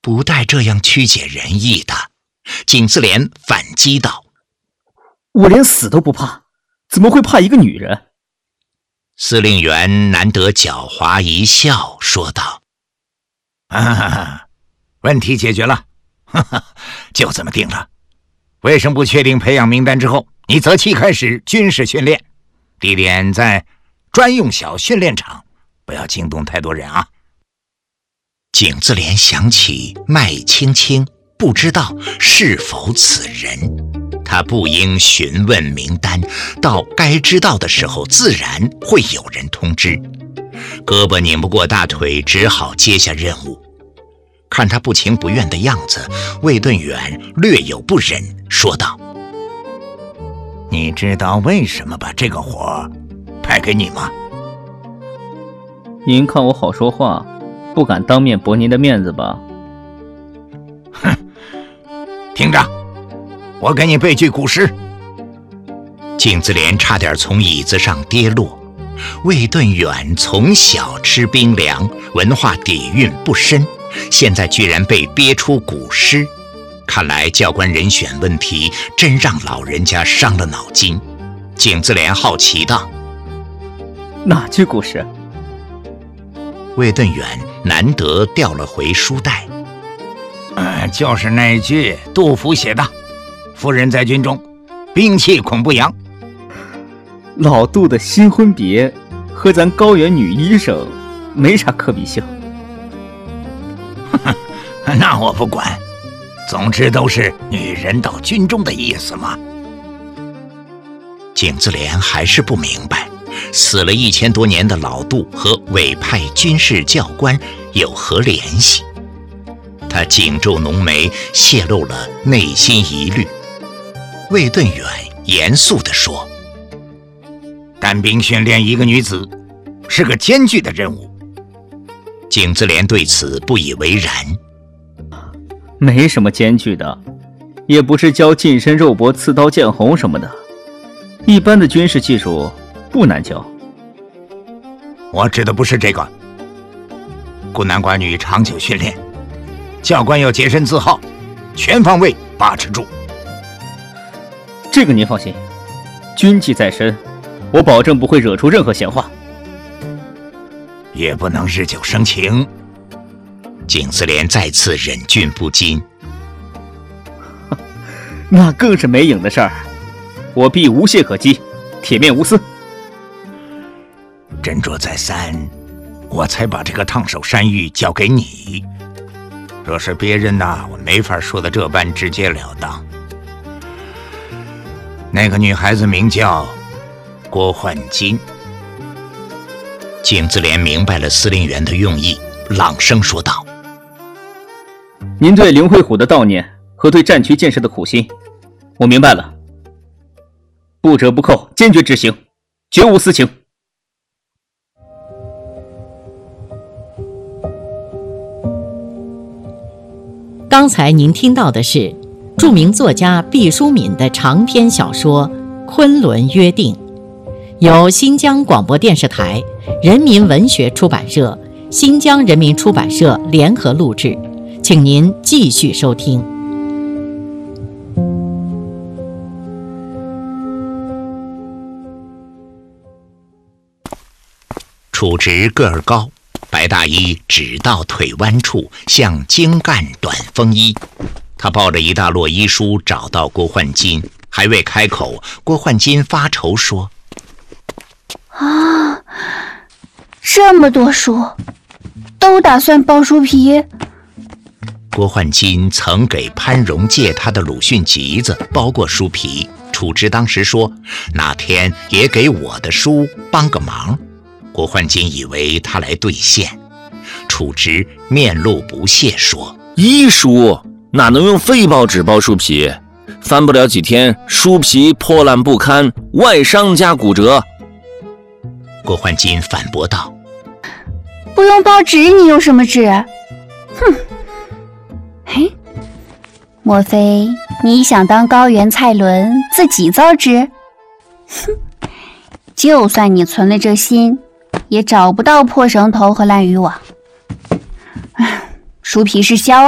不带这样曲解人意的。景自怜反击道： 我连死都不怕，怎么会怕一个女人？ 司令员难得狡猾一笑，说道： 问题解决了，就这么定了。卫生部确定培养名单之后，你择期开始军事训练，地点在专用小训练场，不要惊动太多人啊。 景自怜想起麦青青，不知道是否此人，他不应询问名单，到该知道的时候自然会有人通知。胳膊拧不过大腿，只好接下任务。看他不情不愿的样子，魏顿远略有不忍，说道： 你知道为什么把这个活派给你吗？ 您看我好说话，不敢当面驳您的面子吧？ 听着，我给你背句古诗。 景自怜差点从椅子上跌落。魏顿远从小吃冰凉，文化底蕴不深，现在居然被憋出古诗，看来教官人选问题真让老人家伤了脑筋。景自怜好奇道： 哪句古诗？ 魏顿远难得调了回书袋。 就是那句杜甫写的：夫人在军中，兵器恐不扬。 老杜的新婚别和咱高原女医生没啥可比性。 那我不管，总之都是女人到军中的意思嘛。 景自怜还是不明白，死了1000多年的老杜和委派军事教官有何联系。他紧皱浓眉，泄露了内心疑虑。魏顿远严肃地说： 单兵训练一个女子是个艰巨的任务。 景自怜对此不以为然。 没什么艰巨的，也不是教近身肉搏、刺刀见红什么的，一般的军事技术不难教。 我指的不是这个，孤男寡女长久训练，教官要洁身自好，全方位把持住。 这个您放心，军纪在身，我保证不会惹出任何闲话。 也不能日久生情。 景自怜再次忍俊不禁。 那更是没影的事儿，我必无懈可击，铁面无私。 斟酌再三，我才把这个烫手山芋交给你。若是别人呐，我没法说的这般直截了当。那个女孩子名叫郭焕金。 景自怜明白了司令员的用意，朗声说道： 您对林慧虎的悼念和对战区建设的苦心，我明白了，不折不扣，坚决执行，绝无私情。 刚才您听到的是著名作家毕淑敏的长篇小说《昆仑约定》，由新疆广播电视台、人民文学出版社、新疆人民出版社联合录制，请您继续收听。 楚直个儿高，白大衣只到腿弯处，像精干短风衣。他抱着一大摞医书找到郭焕金，还未开口，郭焕金发愁说： 啊，这么多书，都打算包书皮。 郭焕金曾给潘荣借他的鲁迅集子包过书皮，楚直当时说哪天也给我的书帮个忙。郭焕金以为他来兑现，楚直面露不屑说： 医书哪能用废报纸包书皮？翻不了几天，书皮破烂不堪，外伤加骨折。 郭焕金反驳道： 不用包纸，你用什么纸？哼！嘿，莫非你想当高原蔡伦，自己造纸？哼！就算你存了这心，也找不到破绳头和烂渔网。书皮是削